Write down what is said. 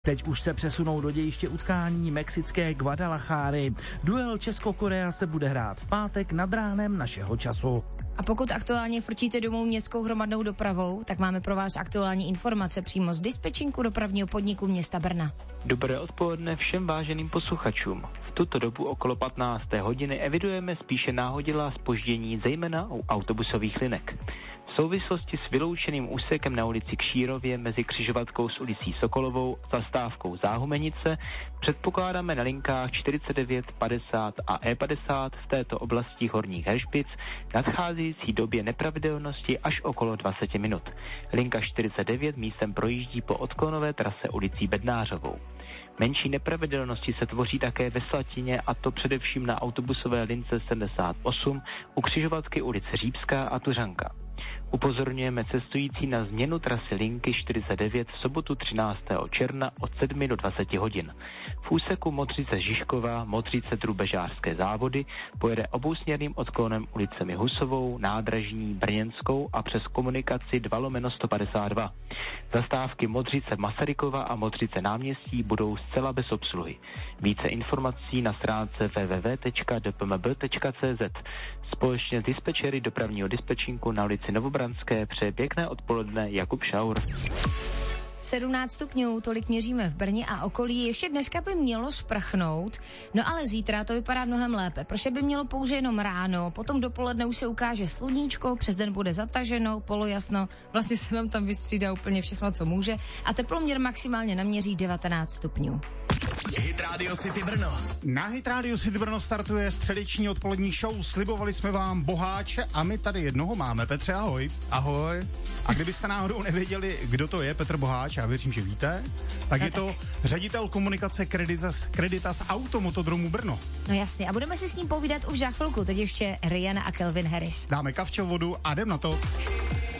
Teď už se přesunou do dějiště utkání mexické Guadalajary. Duel Česko-Korea se bude hrát v pátek nad ránem našeho času. A pokud aktuálně frčíte domů městskou hromadnou dopravou, tak máme pro vás aktuální informace přímo z dispečinku dopravního podniku města Brna. Dobré odpoledne všem váženým posluchačům. V tuto dobu okolo 15. hodiny evidujeme spíše náhodilá zpoždění, zejména u autobusových linek. V souvislosti s vyloučeným úsekem na ulici Kšírově mezi křižovatkou s ulicí Sokolovou a zastávkou Záhumenice předpokládáme na linkách 49, 50 a E50 v této oblasti Horních Heřbic nadcházející době nepravidelnosti až okolo 20 minut. Linka 49 místem projíždí po odklonové trase ulicí Bednářovou. Menší nepravidelnosti se tvoří také ve Slatině, a to především na autobusové lince 78 u křižovatky ulice Řípská a Tuřanka. Upozorňujeme cestující na změnu trasy linky 49 v sobotu 13. června od 7 do 20 hodin. V úseku Modřice Žižková, Modřice Drubežářské závody pojede obousměrným odklonem ulicemi Husovou, Nádražní, Brněnskou a přes komunikaci 2/152. Zastávky Modřice Masarykova a Modřice Náměstí budou zcela bez obsluhy. Více informací na stránce www.dpmb.cz. Společně s dispečery dopravního dispečinku na ulici Novobranské přeje pěkné odpoledne Jakub Šaur. 17 stupňů, tolik měříme v Brně a okolí. Ještě dneska by mělo sprchnout, no ale zítra to vypadá mnohem lépe, protože by mělo pouze jenom ráno, potom dopoledne už se ukáže sluníčko, přes den bude zataženo, polojasno, vlastně se nám tam vystřídá úplně všechno, co může a teploměr maximálně naměří 19 stupňů. Hit Radio City Brno. Na Hit Radio City Brno startuje středeční odpolední show. Slibovali jsme vám boháče a my tady jednoho máme. Petře, ahoj. Ahoj. A kdybyste náhodou nevěděli, kdo to je Petr Boháč, já věřím, že víte, tak je to ředitel komunikace Creditas Automotodromu Brno. No jasně, a budeme si s ním povídat už za chvilku. Teď ještě Rihanna a Calvin Harris. Dáme kavčo, vodu a jdem na to.